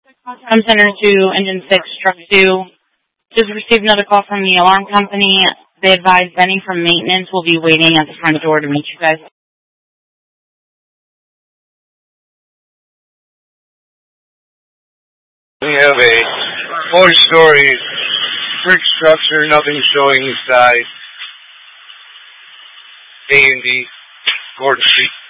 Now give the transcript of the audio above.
I'm Center 2, Engine 6, Truck 2. Just received another call from the alarm company. They advised Benny from maintenance will be waiting at the front door to meet you guys. We have a 4-story brick structure, nothing showing inside. A&D, Gordon Street.